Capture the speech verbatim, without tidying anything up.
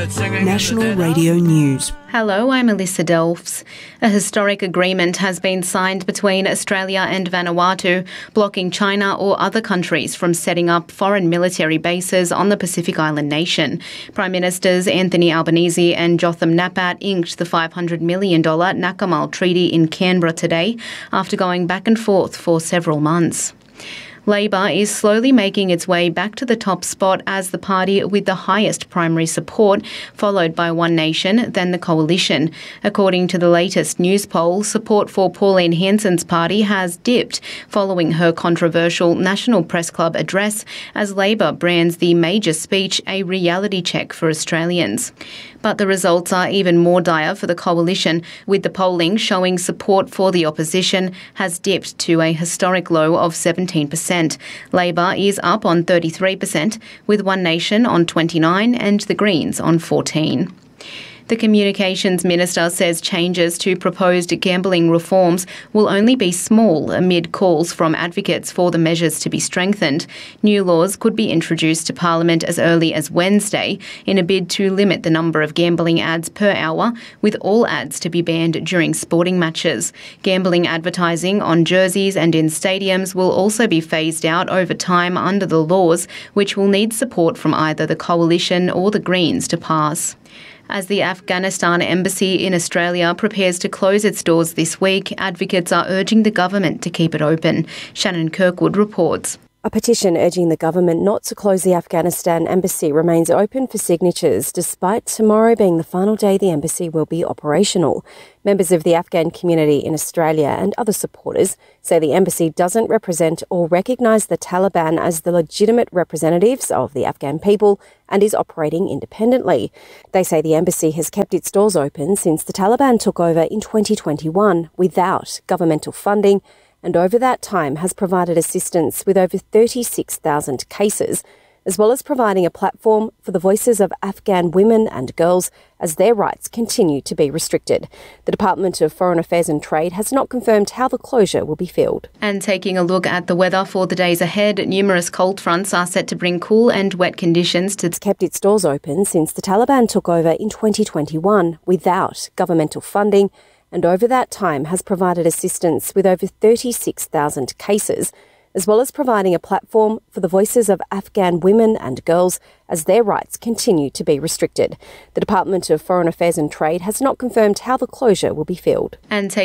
National Radio News. Hello, I'm Alyssa Delfs. A historic agreement has been signed between Australia and Vanuatu, blocking China or other countries from setting up foreign military bases on the Pacific Island nation. Prime Ministers Anthony Albanese and Jotham Napat inked the five hundred million dollars Nakamal Treaty in Canberra today after going back and forth for several months. Labor is slowly making its way back to the top spot as the party with the highest primary support, followed by One Nation, then the Coalition. According to the latest news poll, support for Pauline Hanson's party has dipped following her controversial National Press Club address, as Labor brands the major speech a reality check for Australians. But the results are even more dire for the Coalition, with the polling showing support for the opposition has dipped to a historic low of seventeen percent. Labor is up on thirty-three percent, with One Nation on twenty-nine percent and the Greens on fourteen percent. The Communications Minister says changes to proposed gambling reforms will only be small amid calls from advocates for the measures to be strengthened. New laws could be introduced to Parliament as early as Wednesday in a bid to limit the number of gambling ads per hour, with all ads to be banned during sporting matches. Gambling advertising on jerseys and in stadiums will also be phased out over time under the laws, which will need support from either the Coalition or the Greens to pass. As the Afghanistan Embassy in Australia prepares to close its doors this week, advocates are urging the government to keep it open. Shannon Kirkwood reports. A petition urging the government not to close the Afghanistan embassy remains open for signatures, despite tomorrow being the final day the embassy will be operational. Members of the Afghan community in Australia and other supporters say the embassy doesn't represent or recognise the Taliban as the legitimate representatives of the Afghan people and is operating independently. They say the embassy has kept its doors open since the Taliban took over in twenty twenty-one without governmental funding, and over that time has provided assistance with over thirty-six thousand cases, as well as providing a platform for the voices of Afghan women and girls as their rights continue to be restricted. The Department of Foreign Affairs and Trade has not confirmed how the closure will be filled. And taking a look at the weather for the days ahead, numerous cold fronts are set to bring cool and wet conditions to... It's kept its doors open since the Taliban took over in twenty twenty-one without governmental funding, and over that time has provided assistance with over thirty-six thousand cases, as well as providing a platform for the voices of Afghan women and girls as their rights continue to be restricted. The Department of Foreign Affairs and Trade has not confirmed how the closure will be filled. And take